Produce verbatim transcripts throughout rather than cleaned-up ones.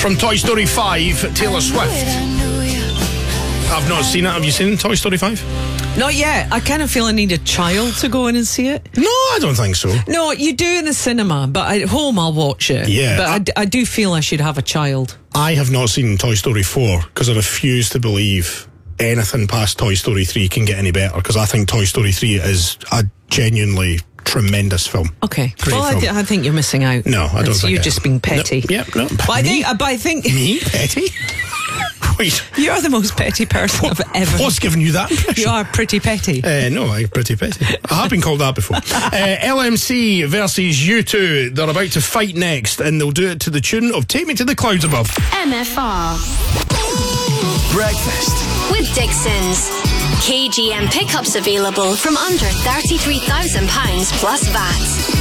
From Toy Story five, Taylor Swift. I've not seen it. Have you seen Toy Story five? Not yet. I kind of feel I need a child to go in and see it. No, I don't think so. No, you do in the cinema, but at home I'll watch it. Yeah. But I, d- I do feel I should have a child. I have not seen Toy Story four because I refuse to believe anything past Toy Story three can get any better, because I think Toy Story three is a genuinely tremendous film. Okay. Great well, I, film. th- I think you're missing out. No, I don't It's, think You're I just am. being petty. No, yeah, no. But I Me? think, but I think Me? Petty? Wait. You're the most petty person I've ever. What's giving you that impression? You are pretty petty. Uh, no, I'm pretty petty. I have been called that before. uh, L M C versus U two. They're about to fight next, and they'll do it to the tune of Take Me to the Clouds Above. M F R. Breakfast With Dixon's. K G M pickups available from under thirty-three thousand pounds plus V A T.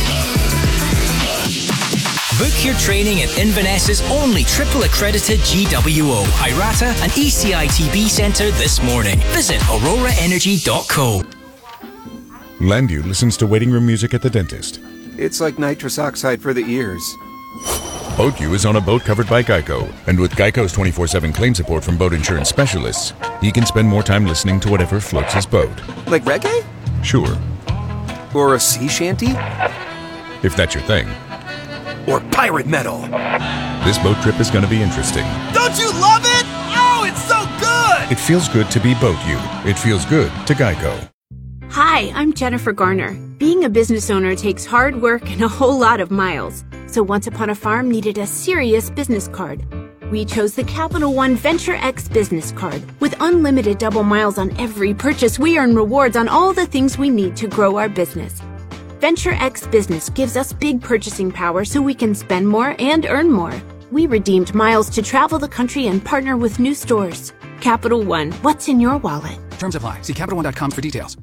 Book your training at Inverness's only triple accredited G W O, I R A T A and E C I T B centre this morning. Visit aurora energy dot co. Landu listens to waiting room music at the dentist. It's like nitrous oxide for the ears. Boat U is on a boat covered by Geico, and with Geico's twenty-four seven claim support from boat insurance specialists, he can spend more time listening to whatever floats his boat. Like reggae? Sure, Or a sea shanty? if that's your thing. Or pirate metal? This boat trip is going to be interesting. Don't you love it? Oh, it's so good! It feels good to be Boat U. It feels good to Geico. Hi, I'm Jennifer Garner. Being a business owner takes hard work and a whole lot of miles. So Once Upon a Farm needed a serious business card. We chose the Capital One Venture X business card. With unlimited double miles on every purchase, we earn rewards on all the things we need to grow our business. Venture X Business gives us big purchasing power so we can spend more and earn more. We redeemed miles to travel the country and partner with new stores. Capital One, what's in your wallet? Terms apply. See Capital One dot com for details.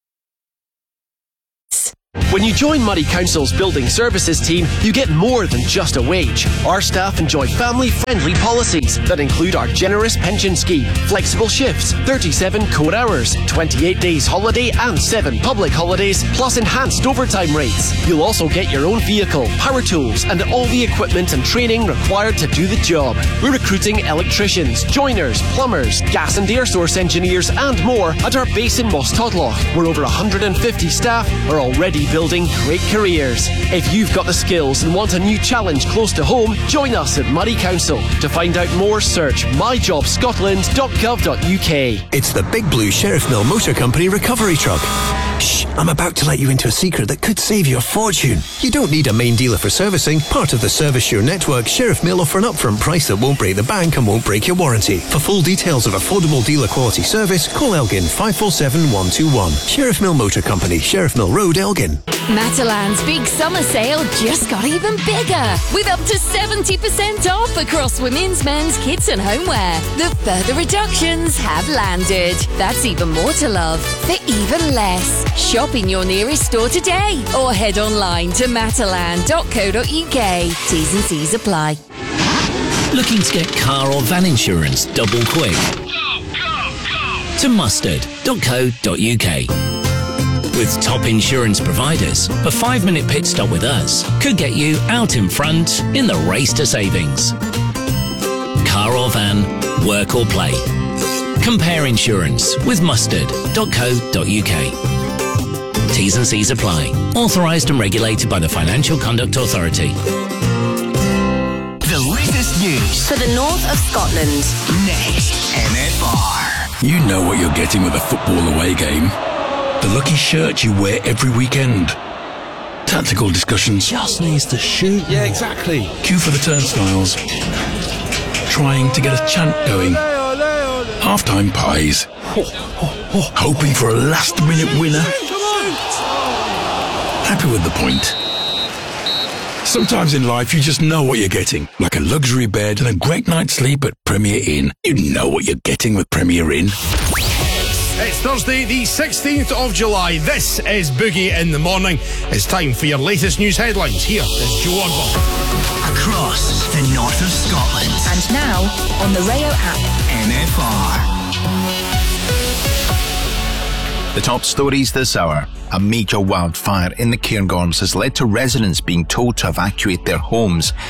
When you join Murray Council's Building Services team, you get more than just a wage. Our staff enjoy family-friendly policies that include our generous pension scheme, flexible shifts, thirty-seven core hours, twenty-eight days holiday and seven public holidays, plus enhanced overtime rates. You'll also get your own vehicle, power tools, and all the equipment and training required to do the job. We're recruiting electricians, joiners, plumbers, gas and air source engineers, and more at our base in Moss Todloch, where over one hundred fifty staff are already building great careers. If you've got the skills and want a new challenge close to home, join us at Murray Council. To find out more, search my job scotland dot gov dot U K. It's the Big Blue Sheriff Mill Motor Company recovery truck. Shh, I'm about to let you into a secret that could save you a fortune. You don't need a main dealer for servicing. Part of the Service Sure network, Sheriff Mill offer an upfront price that won't break the bank and won't break your warranty. For full details of affordable dealer quality service, call Elgin five four seven one two one. Sheriff Mill Motor Company, Sheriff Mill Road, Elgin. Matalan's big summer sale just got even bigger, with up to seventy percent off across women's, men's, kids and homeware. The further reductions have landed. That's even more to love for even less. Shop in your nearest store today or head online to matalan dot co dot U K. T's and C's apply. Looking to get car or van insurance double quick? To mustard dot co dot U K. With top insurance providers, a five-minute pit stop with us could get you out in front in the race to savings. Car or van, work or play. Compare insurance with mustard dot co dot U K. T's and C's apply. Authorised and regulated by the Financial Conduct Authority. The latest news For the north of Scotland. next. M F R. You know what you're getting with a football away game. The lucky shirt you wear every weekend. Tactical discussions. Just needs to shoot. Yeah, exactly. Queue for the turnstiles. Trying to get a chant going. Half-time pies. Hoping for a last-minute winner. Happy with the point. Sometimes in life you just know what you're getting. Like a luxury bed and a great night's sleep at Premier Inn. You know what you're getting with Premier Inn. It's Thursday, the sixteenth of July. This is Boogie in the Morning. It's time for your latest news headlines. Here is Joe Osborne. Across the north of Scotland. And now on the Rayo app. M F R. The top stories this hour. A major wildfire in the Cairngorms has led to residents being told to evacuate their homes.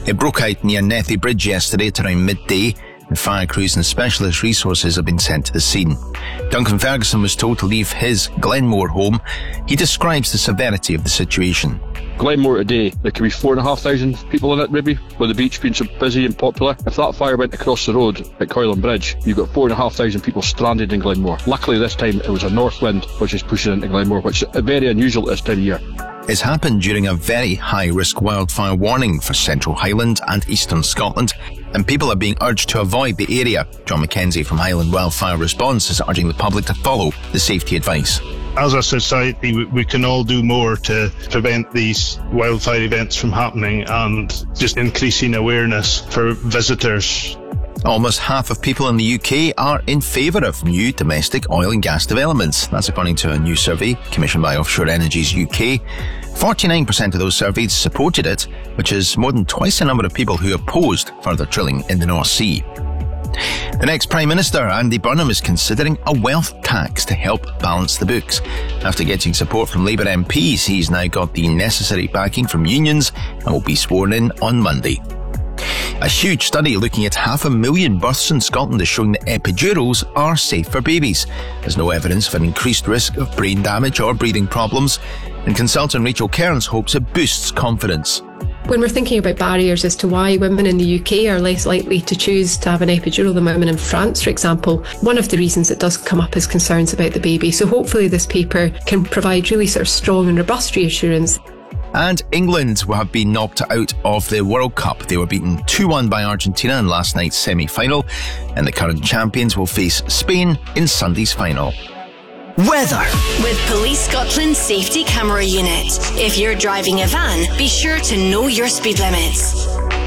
It broke out near Nethy Bridge yesterday at around midday, and fire crews and specialist resources have been sent to the scene. Duncan Ferguson was told to leave his Glenmore home. He describes the severity of the situation. Glenmore today, there could be four and a half thousand people in it maybe, with the beach being so busy and popular. If that fire went across the road at Coyland Bridge, you've got four and a half thousand people stranded in Glenmore. Luckily this time it was a north wind which is pushing into Glenmore, which is very unusual at this time of year. It's happened during a very high-risk wildfire warning for Central Highland and Eastern Scotland, and people are being urged to avoid the area. John McKenzie from Highland Wildfire Response is urging the public to follow the safety advice. As a society, we can all do more to prevent these wildfire events from happening and just increasing awareness for visitors. Almost half of people in the U K are in favour of new domestic oil and gas developments. That's according to a new survey commissioned by Offshore Energies U K. forty-nine percent of those surveyed supported it, which is more than twice the number of people who opposed further drilling in the North Sea. The next Prime Minister, Andy Burnham, is considering a wealth tax to help balance the books. After getting support from Labour M Ps, he's now got the necessary backing from unions and will be sworn in on Monday. A huge study looking at half a million births in Scotland is showing that epidurals are safe for babies. There's no evidence of an increased risk of brain damage or breathing problems, and consultant Rachel Kearns hopes it boosts confidence. When we're thinking about barriers as to why women in the U K are less likely to choose to have an epidural than women in France, for example, one of the reasons that does come up is concerns about the baby. So hopefully this paper can provide really sort of strong and robust reassurance. And England will have been knocked out of the World Cup. They were beaten two one by Argentina in last night's semi-final, and the current champions will face Spain in Sunday's final. Weather. With Police Scotland Safety Camera Unit. If you're driving a van, be sure to know your speed limits.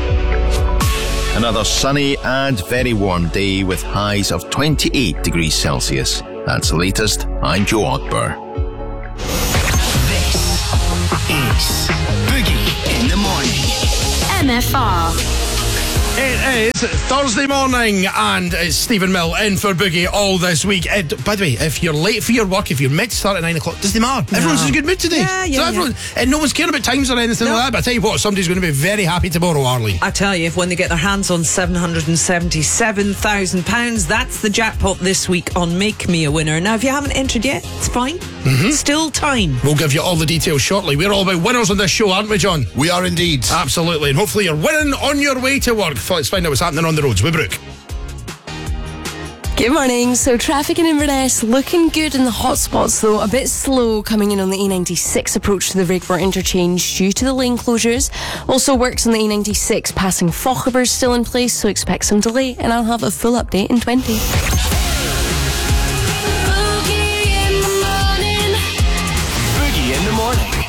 Another sunny and very warm day with highs of twenty-eight degrees Celsius. That's the latest. I'm Joe Ogber. Is Boogie in the morning. M F R. It is Thursday morning and it's Stephen Mill in for Boogie all this week. Uh, by the way, if you're late for your work, if you're meant to start at nine o'clock, doesn't matter. No. Everyone's in a good mood today. Yeah, yeah, so everyone, yeah. And no one's caring about times or anything no. like that. But I tell you what, somebody's going to be very happy tomorrow, Arlene. I tell you, if when they get their hands on seven hundred seventy-seven thousand pounds, that's the jackpot this week on Make Me a Winner. Now, if you haven't entered yet, it's fine. Mm-hmm. Still time. We'll give you all the details shortly. We're all about winners on this show, aren't we, John? We are indeed. Absolutely. And hopefully you're winning on your way to work. Let's find out what's happening on the roads with Brooke. Good morning. So traffic in Inverness looking good in the hotspots, though a bit slow coming in on the E ninety-six approach to the Rigmore interchange due to the lane closures. Also works on the E ninety-six passing Fochabers still in place, so expect some delay, and I'll have a full update in twenty.